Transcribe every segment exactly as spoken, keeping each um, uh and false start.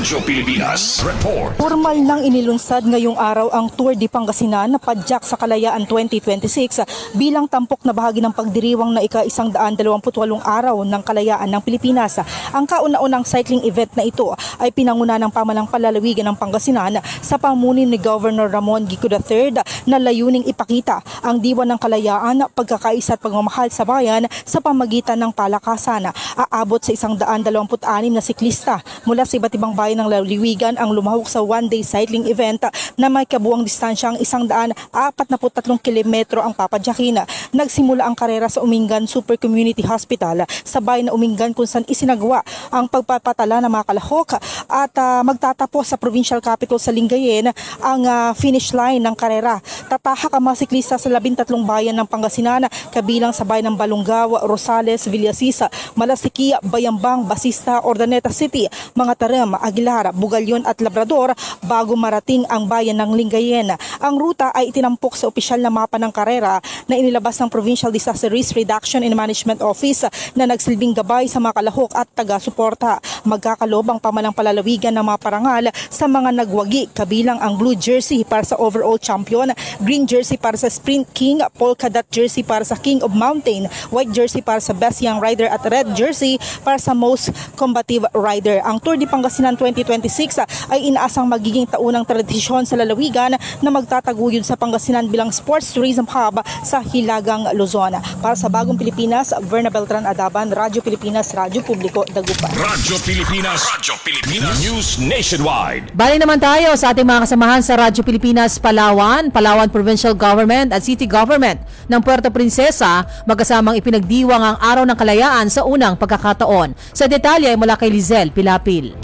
Radyo Pilipinas Report. Formal nang inilunsad ngayong araw ang Tour de Pangasinan na Padyak sa Kalayaan twenty twenty-six bilang tampok na bahagi ng pagdiriwang na ika-isang daan dalawamput walong araw ng kalayaan ng Pilipinas. Ang kauna-unang cycling event na ito ay pinanguna ng pamalang palalawigan ng Pangasinan sa pamunin ni Governor Ramon Gico the third na layuning ipakita ang diwa ng kalayaan, pagkakaisa at pagmamahal sa bayan sa pamagitan ng palakasan. Aabot sa isang daan dalawamput anim na siklista mula sa iba't ibang bayan ng lalawigan ang lumahok sa one-day cycling event na may kabuang distansyang isang daan apat na tatlong kilometro ang papadyakin. Nagsimula ang karera sa Umingan Super Community Hospital sa bayan na Umingan kung saan isinagawa ang pagpapatala ng mga kalahok at uh, magtatapos sa provincial capital sa Lingayen ang uh, finish line ng karera. Tatahak ang mga siklista sa labintatlong bayan ng Pangasinan kabilang sa bayan ng Balunggaw, Rosales, Villasisa, Malasikia, Bayambang, Basista, Ordaneta City, mga Tarem, Aguilar, Bugalyon at Labrador bago marating ang bayan ng Lingayen. Ang ruta ay itinampok sa opisyal na mapa ng karera na inilabas ng Provincial Disaster Risk Reduction and Management Office na nagsilbing gabay sa mga kalahok at taga-suporta. Magkakalob ang pamalang palalawigan ng mga parangal sa mga nagwagi kabilang ang blue jersey para sa overall champion, green jersey para sa Sprint King, polka dot jersey para sa King of Mountain, white jersey para sa Best Young Rider at red jersey para sa Most Combative Rider. Ang Tour de Pangasinan twenty twenty-six ay inaasang magiging taunang tradisyon sa lalawigan na magtataguyod sa Pangasinan bilang sports tourism hub sa Hilagang Luzon. Para sa Bagong Pilipinas, Verna Beltran Adaban, Radyo Pilipinas, Radyo Publiko, Dagupan. Radyo Pilipinas, Radyo Pilipinas, News Nationwide. Balik naman tayo sa ating mga kasamahan sa Radyo Pilipinas Palawan, Palawan Provincial Government at City Government ng Puerto Princesa, magkasamang ipinagdiwang ang Araw ng Kalayaan sa unang pagkakataon. Sa detalye ay mula kay Lizelle Pilapil.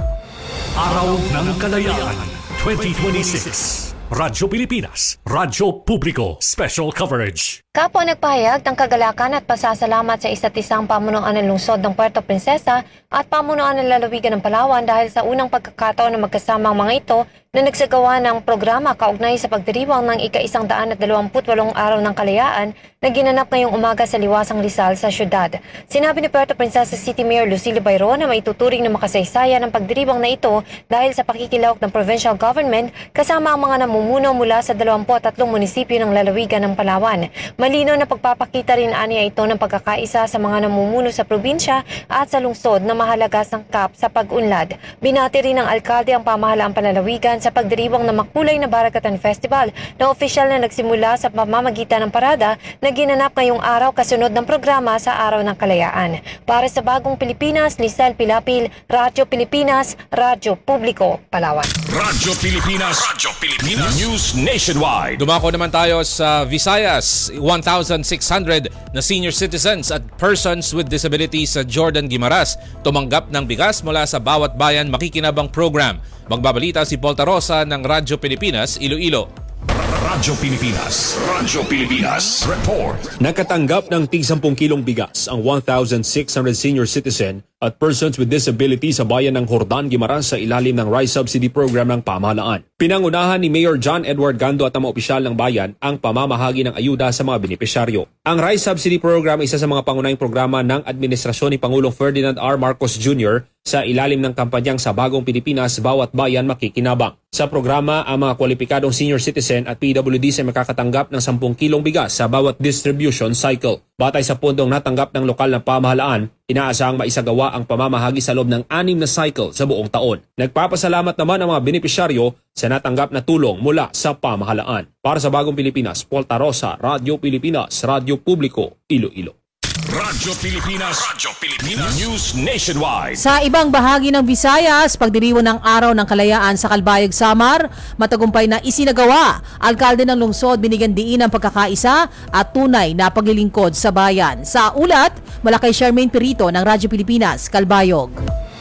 Araw ng Kalayaan twenty twenty-six. Radyo Pilipinas, Radyo Publiko, Special Coverage. Kapwa nagpahayag ng kagalakan at pasasalamat sa isa't isang pamunuan ng lungsod ng Puerto Princesa at pamunuan ng lalawigan ng Palawan dahil sa unang pagkakataon na magkasama ang mga ito na nagsagawa ng programa kaugnay sa pagdiriwang ng ika-isang daan at dalawamput walong araw ng kalayaan na ginanap ngayong umaga sa Liwasang Rizal sa syudad. Sinabi ni Puerto Princesa City Mayor Lucilio Bayro na maituturing na makasaysayan ng pagdiriwang na ito dahil sa pakikilahok ng provincial government kasama ang mga namumuno mula sa dalawampu at tatlong munisipyo ng lalawigan ng Palawan. Malino na pagpapakita rin aniya ito ng pagkakaisa sa mga namumuno sa probinsya at sa lungsod na mahalaga sangkap sa pag-unlad. Binati rin ng alkalde ang pamahalaang panlalawigan sa pagdiriwang ng makulay na Barakatan Festival na opisyal na nagsimula sa pamamagitan ng parada na ginanap ngayong araw kasunod ng programa sa Araw ng Kalayaan. Para sa Bagong Pilipinas, Lizelle Pilapil, Radyo Pilipinas, Radyo Publiko, Palawan. Radyo Pilipinas, Radyo Pilipinas, News Nationwide. Dumako naman tayo sa Visayas, one thousand six hundred na senior citizens at persons with disabilities sa Jordan Guimaras tumanggap ng bigas mula sa Bawat Bayan Makikinabang Program. Magbabalita si Paul Tarosa ng Radyo Pilipinas, Iloilo. Radyo Pilipinas, Radyo Pilipinas Report. Nakatanggap ng tig sampung kilong bigas ang one thousand six hundred senior citizen at persons with disability sa bayan ng Jordan Guimaras sa ilalim ng Rice Subsidy Program ng pamahalaan. Pinangunahan ni Mayor John Edward Gando at ang mga opisyal ng bayan ang pamamahagi ng ayuda sa mga benepisyaryo. Ang Rice Subsidy Program ay isa sa mga pangunahing programa ng administrasyon ni Pangulong Ferdinand R. Marcos Junior sa ilalim ng kampanyang Sa Bagong Pilipinas, Bawat Bayan Makikinabang. Sa programa, ang mga kwalipikadong senior citizen at P W Ds ay makakatanggap ng sampung kilong bigas sa bawat distribution cycle. Batay sa pundong natanggap ng lokal na pamahalaan, inaasahang maisagawa ang pamamahagi sa loob ng anim na cycle sa buong taon. Nagpapasalamat naman ang mga benepisyaryo sa natanggap na tulong mula sa pamahalaan. Para sa Bagong Pilipinas, Paul Tarosa, Radyo Pilipinas, Radyo Publiko, Iloilo. Radyo Pilipinas, Radyo Pilipinas, News Nationwide. Sa ibang bahagi ng Visayas, pagdiriwang ng Araw ng Kalayaan sa Calbayog, Samar, matagumpay na isinagawa. Alkalde ng lungsod binigyan diin ang pagkakaisa at tunay na paglilingkod sa bayan. Sa ulat, mula kay Charmaine Perito ng Radyo Pilipinas, Calbayog.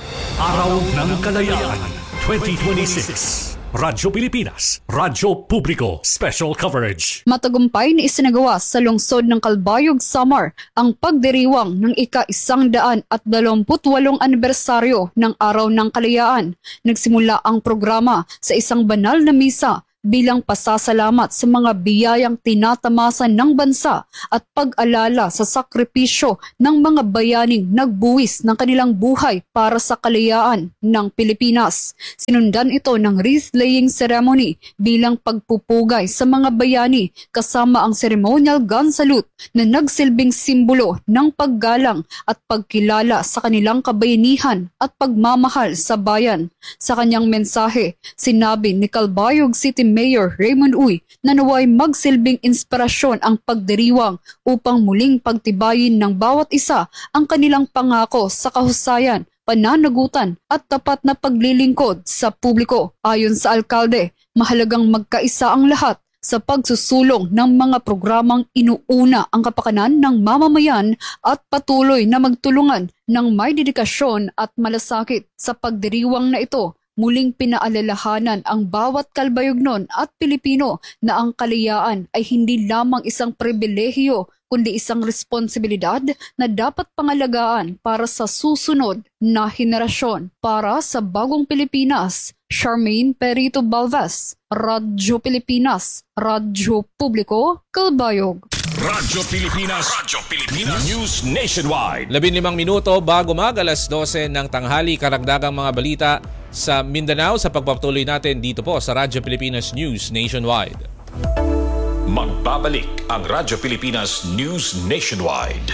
Araw ng Kalayaan twenty twenty-six. Radyo Pilipinas, Radyo Publiko, Special Coverage. Matagumpay na isinagawa sa lungsod ng Calbayog, Samar ang pagdiriwang ng ika-isang daan at dalawamput walong anibersaryo ng Araw ng Kalayaan. Nagsimula ang programa sa isang banal na misa bilang pasasalamat sa mga biyayang tinatamasan ng bansa at pag-alala sa sakripisyo ng mga bayaning nagbuwis ng kanilang buhay para sa kalayaan ng Pilipinas. Sinundan ito ng wreath-laying ceremony bilang pagpupugay sa mga bayani kasama ang ceremonial gun salute na nagsilbing simbolo ng paggalang at pagkilala sa kanilang kabayanihan at pagmamahal sa bayan. Sa kanyang mensahe, sinabi ni Calbayog City Mayor Raymond Uy na naway magsilbing inspirasyon ang pagdiriwang upang muling pagtibayin ng bawat isa ang kanilang pangako sa kahusayan, pananagutan at tapat na paglilingkod sa publiko. Ayon sa alkalde, mahalagang magkaisa ang lahat sa pagsusulong ng mga programang inuuna ang kapakanan ng mamamayan at patuloy na magtulungan ng may dedikasyon at malasakit. Sa pagdiriwang na ito, muling pinaalalahanan ang bawat Calbayognon at Pilipino na ang kalayaan ay hindi lamang isang pribilehiyo kundi isang responsibilidad na dapat pangalagaan para sa susunod na henerasyon. Para sa Bagong Pilipinas, Charmaine Perito Balvas, Radyo Pilipinas, Radyo Publiko, Calbayog. Radyo Pilipinas, Radyo Pilipinas, News Nationwide. labing limang minuto bago mag alas dose ng tanghali, karagdagang mga balita sa Mindanao sa pagpapatuloy natin dito po sa Radyo Pilipinas News Nationwide. Magbabalik ang Radyo Pilipinas News Nationwide.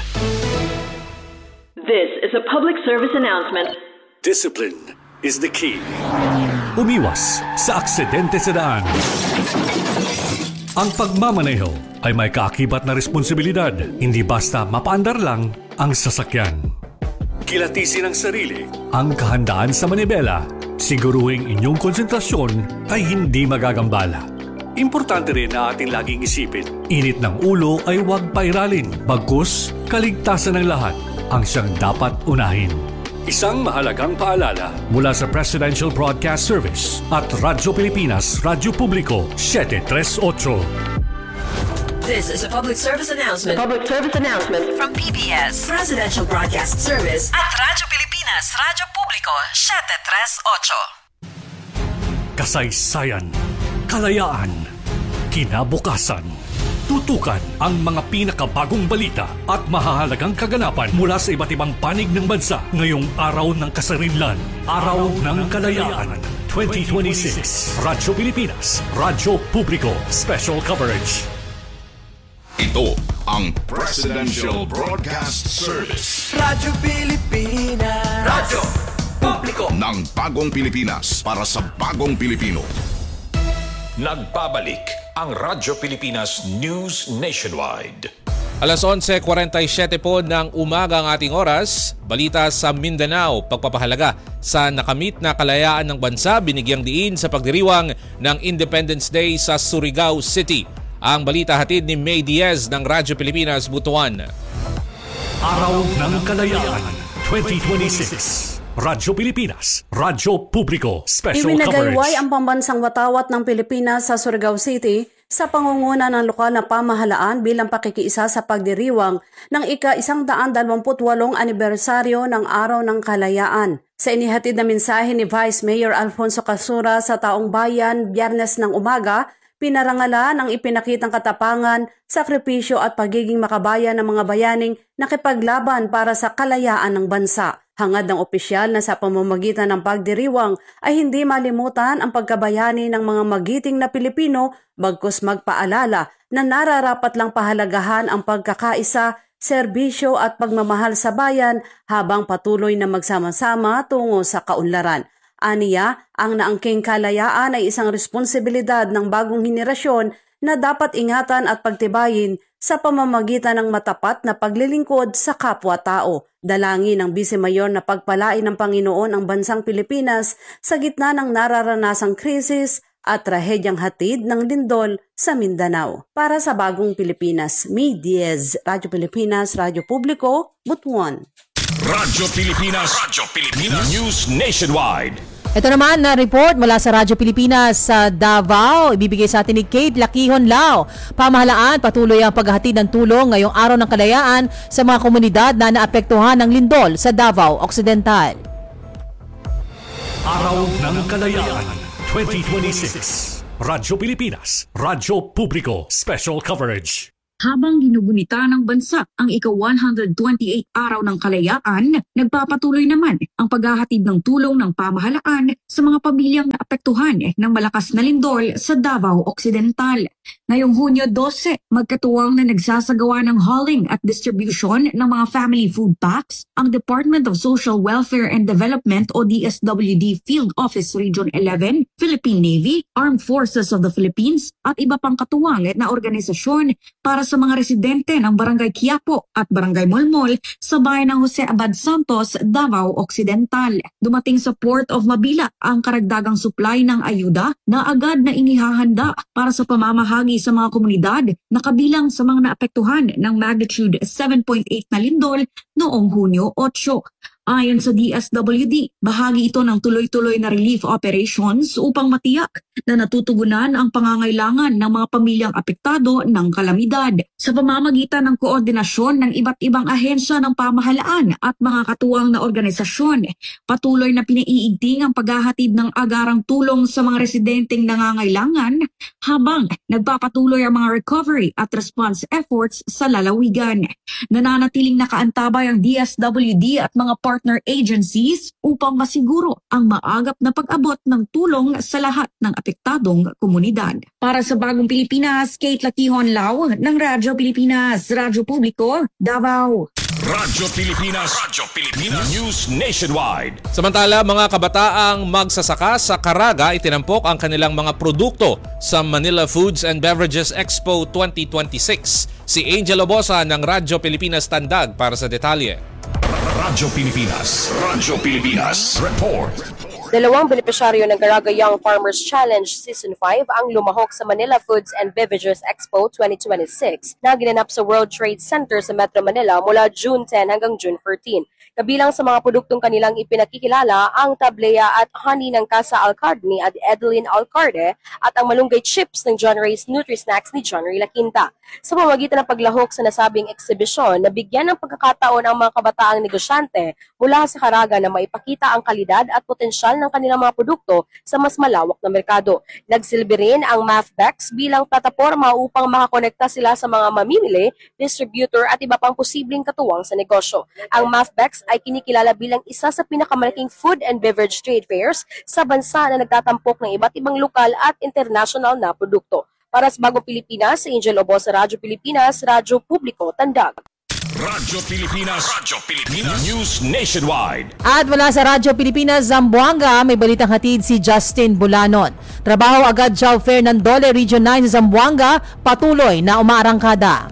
This is a public service announcement. Discipline is the key. Umiwas sa aksidente sa daan. Ang pagmamaneho ay may kaakibat na responsibilidad, hindi basta mapaandar lang ang sasakyan. Kilatisin ang sarili, ang kahandaan sa manibela, siguruhing inyong konsentrasyon ay hindi magagambala. Importante rin na ating laging isipin, init ng ulo ay huwag pairalin, bagkus kaligtasan ng lahat ang siyang dapat unahin. Isang mahalagang paalala mula sa Presidential Broadcast Service at Radyo Pilipinas, Radyo Publiko, seven thirty-eight. This is a public service announcement. Public service announcement From P B S, Presidential Broadcast Service at Radyo Pilipinas, Radyo Publiko, seven thirty-eight. Kasaysayan, kalayaan, kinabukasan. Tutukan ang mga pinakabagong balita at mahahalagang kaganapan mula sa iba't ibang panig ng bansa ngayong araw ng kasarinlan, Araw ng Kalayaan twenty twenty-six. Radyo Pilipinas, Radyo Publiko, Special Coverage. Ito ang Presidential Broadcast Service. Radyo Pilipinas, Radyo Publiko Ng bagong Pilipinas para sa bagong Pilipino. Nagbabalik ang Radyo Pilipinas News Nationwide. alas onse forty-seven po ng umaga ang ating oras. Balita sa Mindanao, pagpapahalaga sa nakamit na kalayaan ng bansa, binigyang diin sa pagdiriwang ng Independence Day sa Surigao City. Ang balita hatid ni May Diaz ng Radyo Pilipinas, Butuan. Araw ng Kalayaan twenty twenty-six. Radyo Pilipinas, Radyo Publiko, Special Iwinagayway Coverage. ang pambansang watawat ng Pilipinas sa Surigao City sa pangunguna ng lokal na pamahalaan bilang pakikiisa sa pagdiriwang ng ika-isang daan dalawamput walong anibersaryo ng Araw ng Kalayaan. Sa inihatid na mensahe ni Vice Mayor Alfonso Casura sa taong bayan Biyernes ng umaga, pinarangalan ang ipinakitang katapangan, sakripisyo at pagiging makabayan ng mga bayaning nakipaglaban para sa kalayaan ng bansa. Hangad ng opisyal na sa pamamagitan ng pagdiriwang ay hindi malimutan ang pagkabayani ng mga magiting na Pilipino, bagkus magpaalala na nararapat lang pahalagahan ang pagkakaisa, serbisyo at pagmamahal sa bayan habang patuloy na magsama-sama tungo sa kaunlaran. Aniya, ang naangking kalayaan ay isang responsibilidad ng bagong henerasyon na dapat ingatan at pagtibayin sa pamamagitan ng matapat na paglilingkod sa kapwa-tao. Dalangin ng Vice Mayor na pagpalain ng Panginoon ang bansang Pilipinas sa gitna ng nararanasang krisis at trahedyang hatid ng lindol sa Mindanao. Para sa Bagong Pilipinas, May Diaz, Radyo Pilipinas, Radyo Publiko, Butuan. Radyo Pilipinas, Radyo Pilipinas News Nationwide. Ito naman na report mula sa Radyo Pilipinas sa Davao. Ibibigay sa atin ni Kate Lakihon Lao. Pamahalaan, patuloy ang paghahatid ng tulong ngayong Araw ng Kalayaan sa mga komunidad na naapektuhan ng lindol sa Davao Occidental. Araw ng Kalayaan twenty twenty-six. Radyo Pilipinas, Radyo Publiko, Special Coverage. Habang ginugunita ng bansa ang ika-one hundred twenty-eight araw ng kalayaan, nagpapatuloy naman ang paghahatid ng tulong ng pamahalaan sa mga pamilyang naapektuhan ng malakas na lindol sa Davao Occidental. Ngayong Hunyo twelve, magkatuwang na nagsasagawa ng hauling at distribution ng mga family food packs ang Department of Social Welfare and Development o D S W D Field Office Region eleven, Philippine Navy, Armed Forces of the Philippines at iba pang katuwang na organisasyon para sa mga residente ng Barangay Quiapo at Barangay Molmol sa bayan ng Jose Abad Santos, Davao Occidental. Dumating sa Port of Mabila ang karagdagang supply ng ayuda na agad na inihahanda para sa pamamahagi sa mga komunidad na kabilang sa mga naapektuhan ng magnitude seven point eight na lindol noong Hunyo eight. Ayon sa D S W D, bahagi ito ng tuloy-tuloy na relief operations upang matiyak na natutugunan ang pangangailangan ng mga pamilyang apektado ng kalamidad. Sa pamamagitan ng koordinasyon ng iba't ibang ahensya ng pamahalaan at mga katuwang na organisasyon, patuloy na pinaiigting ang paghahatid ng agarang tulong sa mga residenteng nangangailangan habang nagpapatuloy ang mga recovery at response efforts sa lalawigan. Nananatiling nakaantabay ang D S W D at mga partner agencies upang masiguro ang maagap na pag-abot ng tulong sa lahat ng apektadong komunidad. Para sa Bagong Pilipinas, Kate Lakihon Lau ng Radyo Pilipinas, Radyo Publiko, Davao. Radyo Pilipinas, Radyo Pilipinas News Nationwide. Samantala, mga kabataang magsasaka sa Caraga itinampok ang kanilang mga produkto sa Manila Foods and Beverages Expo twenty twenty-six. Si Angel Obosa ng Radyo Pilipinas Tandag para sa detalye. Radyo Pilipinas, Radyo Pilipinas Report. Dalawang benepisyaryo ng Caraga Young Farmers Challenge Season five ang lumahok sa Manila Foods and Beverages Expo twenty twenty-six na ginanap sa World Trade Center sa Metro Manila mula June tenth hanggang June fourteenth. Kabilang sa mga produktong kanilang ipinakikilala ang tablea at honey ng Casa Alcardni at Edeline Alcarde at ang malunggay chips ng John Ray's Nutri-Snacks ni John Ray La Quinta. Sa pamamagitan ng paglahok sa nasabing eksibisyon, nabigyan ng pagkakataon ang mga kabataang negosyante mula sa Caraga na maipakita ang kalidad at potensyal ng kanilang mga produkto sa mas malawak na merkado. Nagsilbi rin ang MAFBEX bilang plataforma upang makakonekta sila sa mga mamimili, distributor at iba pang posibleng katuwang sa negosyo. Ang MAFBEX ay kinikilala bilang isa sa pinakamalaking food and beverage trade fairs sa bansa na nagtatampok ng iba't ibang lokal at international na produkto. Para sa Bagong Pilipinas, Angel Obosa, Radyo Pilipinas, Radyo Publiko, Tandag. Radyo Pilipinas, Radyo Pilipinas News Nationwide. At mula sa Radyo Pilipinas, Zamboanga, may balitang hatid si Justin Bulanon. Trabaho agad job fair ng Dole Region nine sa Zamboanga, patuloy na umaarangkada.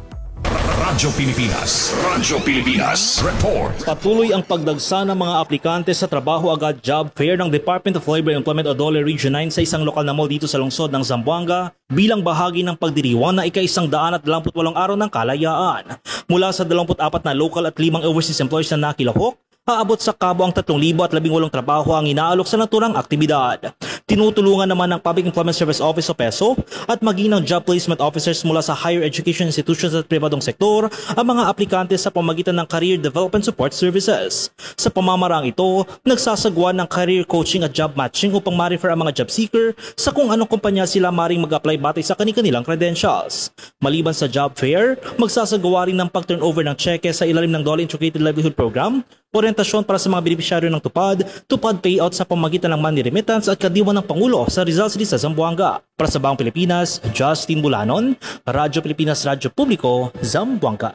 Radyo Pilipinas, Radyo Pilipinas Report. Patuloy ang pagdagsa ng mga aplikante sa Trabaho Agad Job Fair ng Department of Labor and Employment o Dole Region nine sa isang lokal na mall dito sa lungsod ng Zamboanga bilang bahagi ng pagdiriwang na ika-isang daan at dalawamput walong araw ng kalayaan. Mula sa dalawamput apat na local at limang overseas employees na nakilahok, aabot sa kabo ang tatlong libo at labing walong trabaho ang inaalok sa naturang aktibidad. Tinutulungan naman ng Public Employment Service Office o PESO at maging ng job placement officers mula sa higher education institutions at pribadong sektor ang mga aplikante sa pamagitan ng Career Development Support Services. Sa pamamarang ito, nagsasagwa ng career coaching at job matching upang ma-refer ang mga job seeker sa kung anong kumpanya sila maring mag-apply batay sa kanilang credentials. Maliban sa job fair, magsasagawa rin ng pag-turnover ng cheque sa ilalim ng Dole Integrated Livelihood Program, orientasyon para sa mga benepisyaryo ng tupad, tupad payout sa pamagitan ng money remittance at kadiwan ng Pangulo sa Rizal City sa Zamboanga. Para sa Bagong Pilipinas, Justin Bulanon, Radyo Pilipinas, Radyo Publiko, Zamboanga.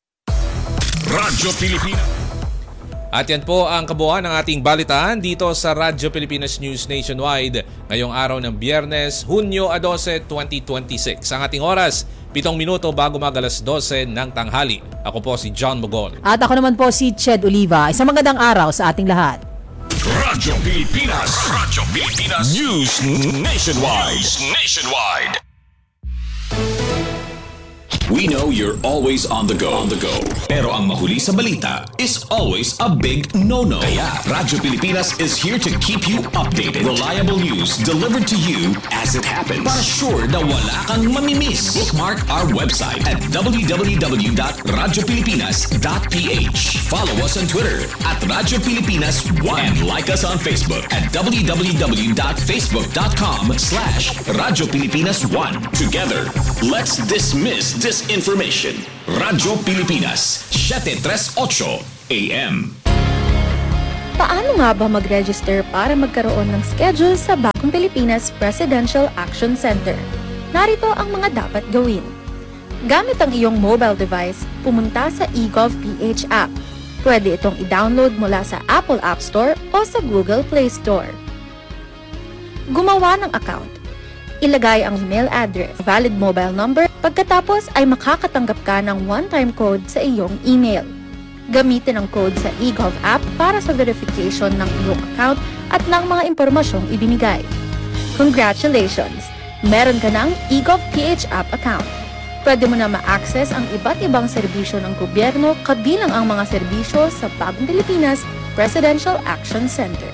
Radyo Pilipinas. At yan po ang kabuuan ng ating balitaan dito sa Radyo Pilipinas News Nationwide ngayong araw ng Biyernes, Hunyo twelve, twenty twenty-six. Ang ating oras, pitong minuto bago mag-alas dose ng tanghali. Ako po si John Mogol. At ako naman po si Ched Oliva. Isang magandang araw sa ating lahat. Radyo Pilipinas, Radyo Pilipinas News Nationwide. News Nationwide. We know you're always on the go. On the go. Pero ang mahuli sa balita is always a big no-no. Kaya Radyo Pilipinas is here to keep you updated. Reliable news delivered to you as it happens. Para sure na wala kang mamimiss. Bookmark our website at w w w dot radyo pilipinas dot p h. Follow us on Twitter at Radyo Pilipinas one and like us on Facebook at w w w dot facebook dot com slash Radyo Pilipinas one. Together, let's dismiss this information. Radyo Pilipinas, seven thirty-eight A M. Paano nga ba mag-register para magkaroon ng schedule sa Bagong Pilipinas Presidential Action Center? Narito ang mga dapat gawin. Gamit ang iyong mobile device, pumunta sa eGovPH app. Pwede itong i-download mula sa Apple App Store o sa Google Play Store. Gumawa ng account. Ilagay ang email address, valid mobile number, pagkatapos ay makakatanggap ka ng one-time code sa iyong email. Gamitin ang code sa eGov app para sa verification ng iyong account at ng mga impormasyong ibinigay. Congratulations! Meron ka ng eGovPH app account. Pwede mo na ma-access ang iba't ibang serbisyo ng gobyerno kabilang ang mga serbisyo sa Bagong Pilipinas Presidential Action Center.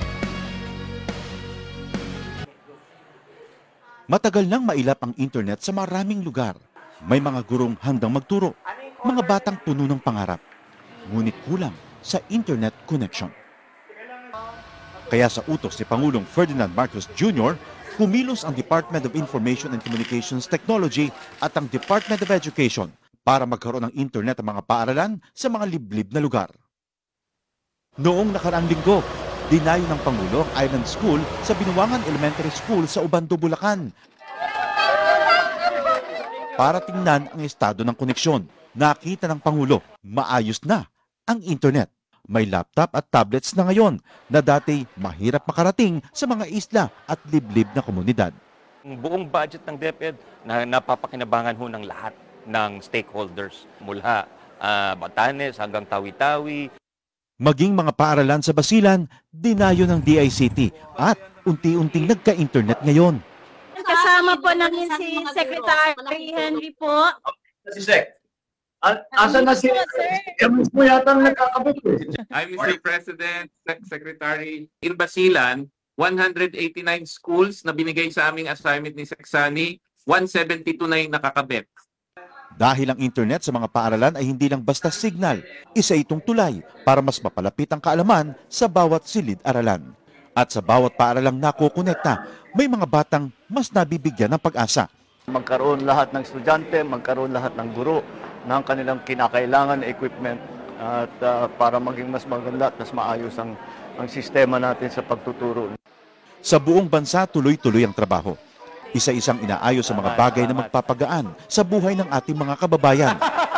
Matagal nang mailap ang internet sa maraming lugar. May mga gurong handang magturo, mga batang puno ng pangarap. Ngunit kulang sa internet connection. Kaya sa utos ni Pangulong Ferdinand Marcos Junior, kumilos ang Department of Information and Communications Technology at ang Department of Education para magkaroon ng internet ang mga paaralan sa mga liblib na lugar. Noong nakaraang linggo, dinayo ng Pangulo ang Island School sa Binuangan Elementary School sa Ubando, Bulacan. Para tingnan ang estado ng koneksyon, nakita ng Pangulo, maayos na ang internet. May laptop at tablets na ngayon na dati mahirap makarating sa mga isla at liblib na komunidad. Ang buong budget ng DepEd na napapakinabangan ho ng lahat ng stakeholders mula uh, Batanes hanggang Tawi-Tawi. Maging mga paaralan sa Basilan, dinayo ng D I C T at unti-unting nagka-internet ngayon. Kasama po namin si Secretary Henry po. Si Sec. Asan na si Emus mo yata nagkakabot eh. I'm Mister President, Secretary. In Basilan, one hundred eighty-nine schools na binigay sa aming assignment ni Seksani, one seventy-two na yung nakakabit. Dahil ang internet sa mga paaralan ay hindi lang basta signal, isa itong tulay para mas mapalapit ang kaalaman sa bawat silid-aralan. At sa bawat paaralang nakukonekta, may mga batang mas nabibigyan ng pag-asa. Magkaroon lahat ng estudyante, magkaroon lahat ng guro ng kanilang kinakailangan na equipment at uh, para maging mas maganda at mas maayos ang, ang sistema natin sa pagtuturo. Sa buong bansa, tuloy-tuloy ang trabaho. Isa-isang inaayos sa mga bagay na magpapagaan sa buhay ng ating mga kababayan.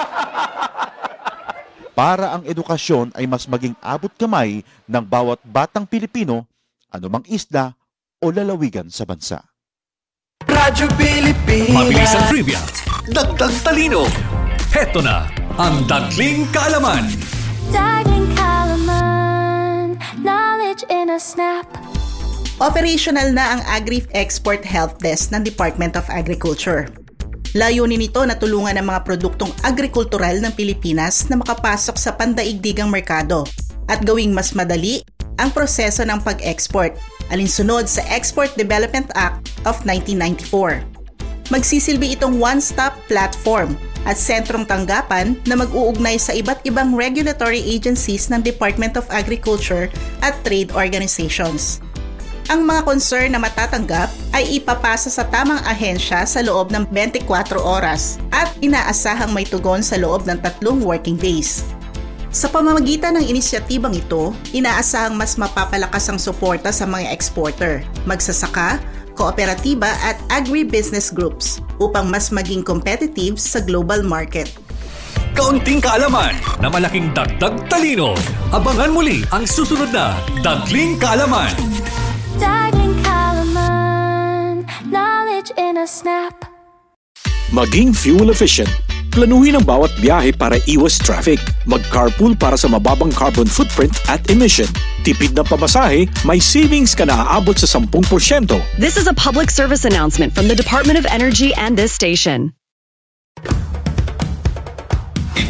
Para ang edukasyon ay mas maging abot kamay ng bawat batang Pilipino, anumang isla o lalawigan sa bansa. Radyo Pilipinas. Mabilis ang trivia. Dagdag talino. Heto na ang Dagling Kaalaman. Dagling Kaalaman. Knowledge in a snap. Operational na ang Agri-Export Help Desk ng Department of Agriculture. Layunin nito na tulungan ang mga produktong agrikultural ng Pilipinas na makapasok sa pandaigdigang merkado at gawing mas madali ang proseso ng pag-export, alinsunod sa Export Development Act of nineteen ninety-four. Magsisilbi itong one-stop platform at sentrong tanggapan na mag-uugnay sa iba't ibang regulatory agencies ng Department of Agriculture at trade organizations. Ang mga concern na matatanggap ay ipapasa sa tamang ahensya sa loob ng twenty-four oras at inaasahang may tugon sa loob ng tatlong working days. Sa pamamagitan ng inisyatibang ito, inaasahang mas mapapalakas ang suporta sa mga exporter, magsasaka, kooperatiba at agribusiness groups upang mas maging competitive sa global market. Kaunting kaalaman na malaking dagdag talino. Abangan muli ang susunod na Dagling Kaalaman. Dagling Kaalaman. Knowledge in a snap. Maging fuel efficient. Planuhin ang bawat biyahe para iwas traffic. Mag-carpool para sa mababang carbon footprint at emission. Tipid na pamasahe, may savings ka na aabot sa ten percent. This is a public service announcement from the Department of Energy and this station.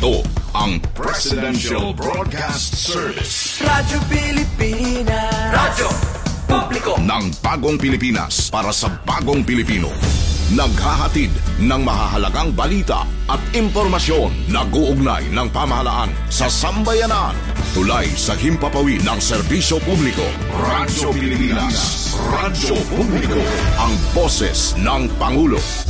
Ito ang Presidential Broadcast Service. Radyo Pilipinas. Radyo Publiko ng bagong Pilipinas para sa bagong Pilipino. Naghahatid ng mahahalagang balita at impormasyon na guugnay ng pamahalaan sa sambayanan. Tulay sa himpapawid ng serbisyo publiko. Radyo Pilipinas. Radyo Publiko. Ang boses ng Pangulo.